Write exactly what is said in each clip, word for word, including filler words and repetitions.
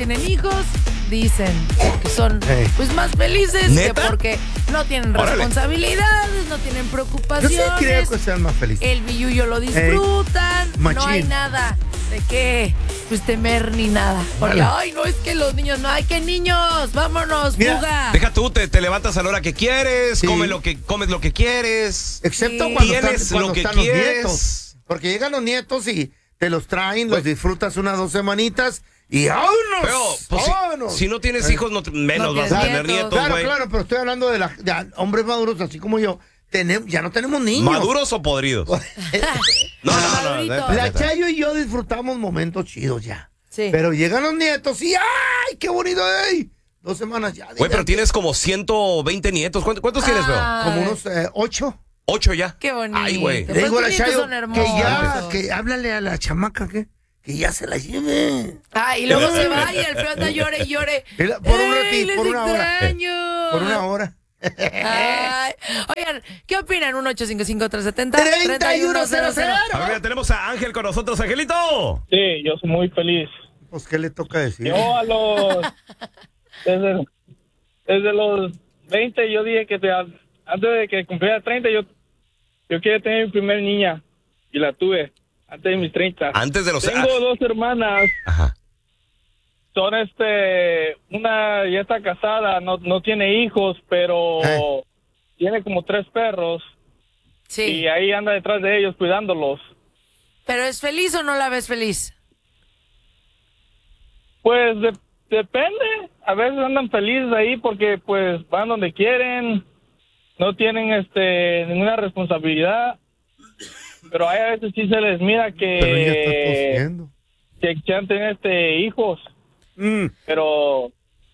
tienen hijos dicen que son Hey. pues más felices ¿Neta? que porque no tienen Órale. responsabilidades, no tienen Yo sí preocupaciones. creo que sean más felices. El billuyo lo disfrutan, no machín. hay nada de qué pues temer ni nada. Porque, Vale. ay, no es que los niños, no hay que niños, vámonos, Mira, fuga. Deja tú, te, te levantas a la hora que quieres, Sí. come lo que, comes lo que quieres. Excepto Sí. cuando están, Tienes cuando lo que están los quieres. nietos. Porque llegan los nietos y te los traen, los Pues- disfrutas unas dos semanitas y ¡vámonos! Pero, pues, si- ¡vámonos! si, no tienes Eh. hicos, no te- menos No vas tienes a tener nietos. nietos, Claro, güey. claro, pero estoy hablando de, la, de hombres maduros así como yo. Tenemos, ya no tenemos niños. ¿Maduros o podridos? No, no, no. Madurito. neta, La neta. Chayo y yo disfrutamos momentos chidos ya. Sí. Pero llegan los nietos y ¡ay, qué bonito! ¡Ey! Dos semanas ya. Güey, pero tienes como ciento veinte nietos. ¿Cuántos, cuántos tienes, Leo? Ay, Como unos eh, ocho. Ocho ya. Qué bonito. Ay, güey. Pues Le digo a la tus nietos Chayo son que hermosos. ya, que háblale a la chamaca que, que ya se la lleve. Ay, y luego se va y el feo anda llore y llore. Mira, por un ¡Ey, ratito, les por una hora. extraño! Por una hora. Ay. Oigan, ¿qué opinan? un ocho cinco cinco, tres siete cero, treinta y uno cero cero. A ver, mira, tenemos a Ángel con nosotros. Angelito. Sí, yo soy muy feliz. Pues, ¿qué le toca decir? Yo a los... Desde, desde los veinte yo dije que te- antes de que cumpliera treinta yo, yo quería tener mi primer niña y la tuve antes de mis treinta. Antes de los... Tengo dos hermanas, Ajá. son este... Una ya está casada, no, no tiene hijos, pero Eh. tiene como tres perros Sí. y ahí anda detrás de ellos cuidándolos. ¿Pero es feliz o no la ves feliz? Pues de- depende, a veces andan felices ahí porque pues van donde quieren, no tienen este ninguna responsabilidad, pero hay a veces sí se les mira Pero ella está que tosiendo. que quieran tener este hijos, Mm. pero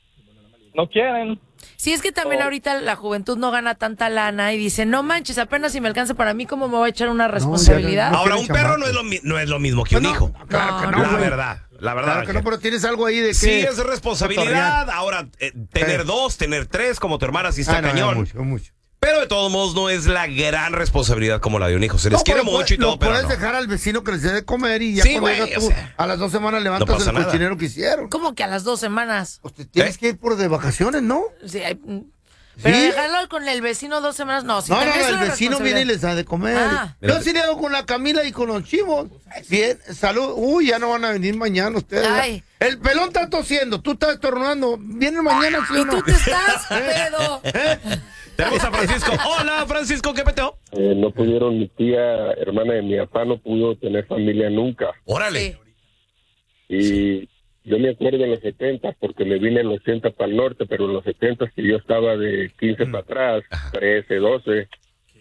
no quieren. Sí, es que también Oh. ahorita la juventud no gana tanta lana y dice, no manches, apenas si me alcanza para mí, ¿cómo me voy a echar una ya responsabilidad? no- Ahora, quieren un perro chamacos. no es, lo, mi- no es lo mismo que un Pues no, hijo. Claro que No, no, La güey. verdad, la verdad. Claro que no, Ángel. pero tienes algo ahí de que... Sí, es responsabilidad. Ahora, eh, tener Eh. dos, tener tres, como tu hermana, sí está Ah, no, no, cañón. mucho, mucho. Pero de todos modos, no es la gran responsabilidad como la de un hijo. Se les No, quiere pero mucho y puedes- todo, lo pero puedes no. dejar al vecino que les dé de comer y ya Sí, cuando güey, llegas o tú, sea, a las dos semanas levantas no pasa el nada. cochinero que hicieron. ¿Cómo que a las dos semanas? Pues te tienes ¿Eh? que ir por de vacaciones, ¿no? Sí, hay- mm. Pero ¿Sí? dejarlo con el vecino dos semanas, no. Si No, no, tenés no, el una vecino viene y les da de comer. Ah. Yo sí le hago con la Camila y con los chivos. Bien, salud. Uy, ya no van a venir mañana ustedes. Ay. El pelón está tosiendo, tú estás estornudando. ¿Vienen mañana, sí o Y no? tú te estás, pedo. Tenemos a Francisco. Hola, Francisco, ¿qué peteo? Eh, no pudieron, mi tía, hermana de mi papá, no pudo tener familia nunca. Órale. Sí. Y yo me acuerdo en los setenta, porque me vine en los ochenta para el norte, pero en los setenta que yo estaba de quince para atrás, trece, doce,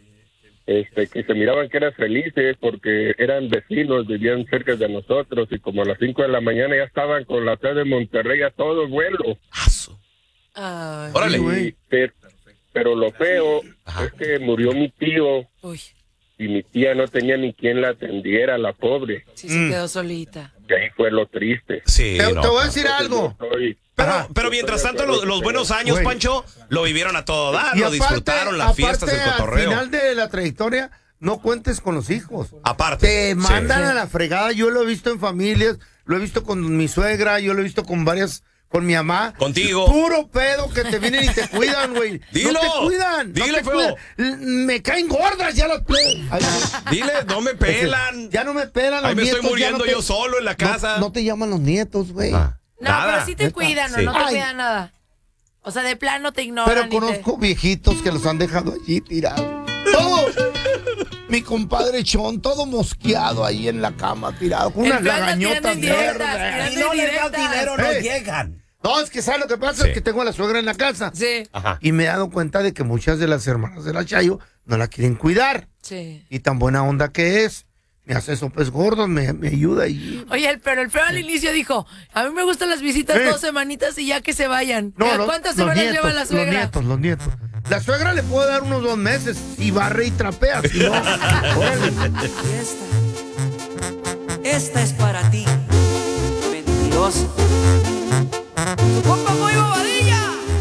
este, que se miraban que eran felices porque eran vecinos, vivían cerca de nosotros y como a las cinco de la mañana ya estaban con la sede de Monterrey a todo vuelo. Aso. Ay, Órale. Sí, güey. Y, pero, pero lo feo Ajá. es que murió mi tío uy, y mi tía no tenía ni quien la atendiera, la pobre. sí se quedó solita. Que ahí fue lo triste. Sí, Te, no. te voy a decir algo. Yo soy- Pero, Ajá. pero mientras tanto, los, los buenos años, Güey. Pancho, lo vivieron a todo dar, Y lo aparte- disfrutaron, las fiestas, el aparte, cotorreo. Al final de la trayectoria, no cuentes con los hijos. Aparte. Te mandan Sí. a la fregada. Yo lo he visto en familias, lo he visto con mi suegra, yo lo he visto con varias, con mi mamá. Contigo. Puro pedo que te vienen y te cuidan, güey. Dilo. No te cuidan. Dile, no te feo. cuidan. L- Me caen gordas ya las plebes. Ay, Dile, no me pelan. Ya no me pelan los Ahí me estoy nietos, ya muriendo no te- yo solo en la no- casa. No, te llaman los nietos, güey. Ah, No, nada. pero sí te neta. cuidan, Sí. o no te Ay. cuidan nada. O sea, de plano te ignoran. Pero y te- conozco viejitos que los han dejado allí tirados. Todo. Mi compadre Chon, todo mosqueado ahí en la cama tirado, con El unas feo anda lagañotas tirando indirectas, verdes. tirando indirectas. no llegan. No, es que ¿sabes lo que pasa? Sí. Es que tengo a la suegra en la casa. Sí, Ajá. Y me he dado cuenta de que muchas de las hermanas de la Chayo no la quieren cuidar. sí. Y tan buena onda que es. Me hace sopes gordos, me, me ayuda y... Oye, el- pero el feo al inicio dijo, a mí me gustan las visitas Eh. dos semanitas y ya que se vayan. No, ¿Ya los- ¿Cuántas los semanas nietos, lleva la suegra? Los nietos, los nietos. La suegra le puedo dar unos dos meses y barre y trapea, si no... órale. Y esta, esta es para ti, mentiroso. ¡Compa Muy Bobadilla!